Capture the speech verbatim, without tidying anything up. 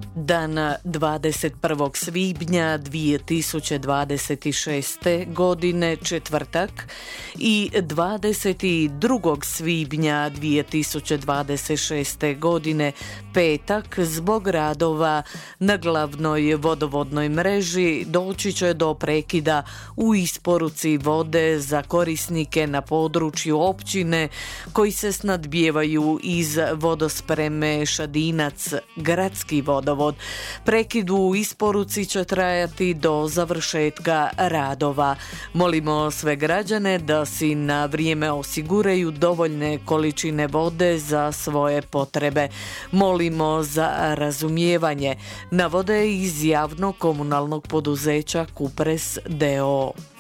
Dan dvadeset prvog svibnja dvije tisuće dvadeset šeste. godine, četvrtak, i dvadeset drugog svibnja dvije tisuće dvadeset šeste. godine, petak, zbog radova na glavnoj vodovodnoj mreži doći će do prekida u isporuci vode za korisnike na području općine koji se snadbijevaju iz vodospreme Šadinac, gradski vodovod. Prekid u isporuci će trajati do završetka radova. Molimo sve građane da si na vrijeme osiguraju dovoljne količine vode za svoje potrebe. Molimo za razumijevanje, navode iz javnog komunalnog poduzeća Kupres d o o.